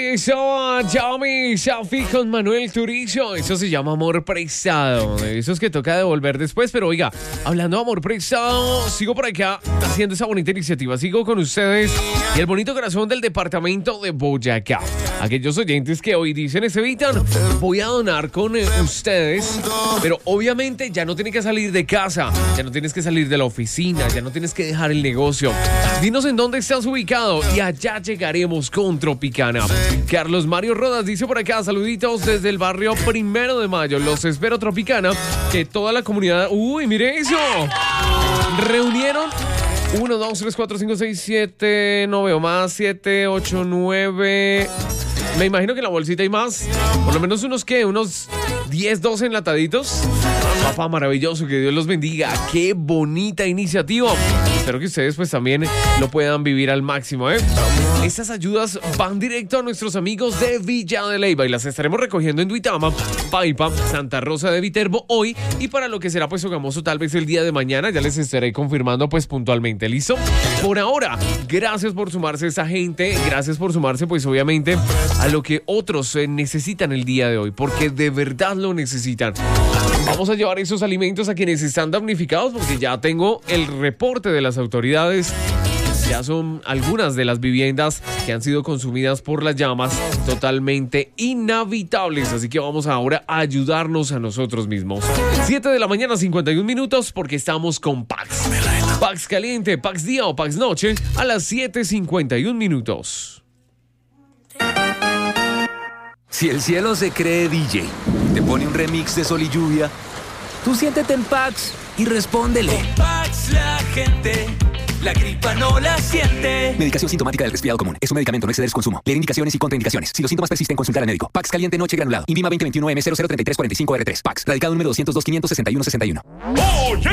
Eso, Yami, Shafi con Manuel Turizo. Eso se llama amor prestado. Eso es que toca devolver después. Pero oiga, hablando de amor prestado, sigo por acá haciendo esa bonita iniciativa. Sigo con ustedes y el bonito corazón del departamento de Boyacá. Aquellos oyentes que hoy dicen, Estevitan, voy a donar con ustedes. Pero obviamente ya no tienes que salir de casa, ya no tienes que salir de la oficina, ya no tienes que dejar el negocio. Dinos en dónde estás ubicado y allá llegaremos con Tropicana. Carlos Mario Rodas dice por acá, saluditos desde el barrio 1 de Mayo. Los espero, Tropicana, que toda la comunidad... ¡Uy, mire eso! Reunieron 1, 2, 3, 4, 5, 6, 7, no veo más, 7, 8, 9... Me imagino que en la bolsita hay más, por lo menos unos 10, 12 enlataditos. Papá, maravilloso, que Dios los bendiga. Qué bonita iniciativa. Espero que ustedes pues también lo puedan vivir al máximo, ¿eh? Estas ayudas van directo a nuestros amigos de Villa de Leyva y las estaremos recogiendo en Duitama, Paipa, Santa Rosa de Viterbo hoy y para lo que será pues Sogamoso tal vez el día de mañana. Ya les estaré confirmando pues puntualmente. ¿Listo? Por ahora, gracias por sumarse a esa gente, gracias por sumarse pues obviamente a lo que otros necesitan el día de hoy, porque de verdad lo necesitan. Vamos a llevar esos alimentos a quienes están damnificados, porque ya tengo el reporte de las autoridades. Ya son algunas de las viviendas que han sido consumidas por las llamas, totalmente inhabitables. Así que vamos ahora a ayudarnos a nosotros mismos. 7 de la mañana, 51 minutos, porque estamos con Pax. Pax caliente, Pax día o Pax noche, a las 7:51 minutos. Si el cielo se cree DJ, te pone un remix de Sol y Lluvia, tú siéntete en Pax y respóndele. Con Pax la gente, la gripa no la siente. Medicación sintomática del resfriado común. Es un medicamento, no exceder su consumo. Leer indicaciones y contraindicaciones. Si los síntomas persisten, consultar al médico. Pax caliente noche granulado. INVIMA 2021 M003345R3. Pax. Radicado número 202 561 61.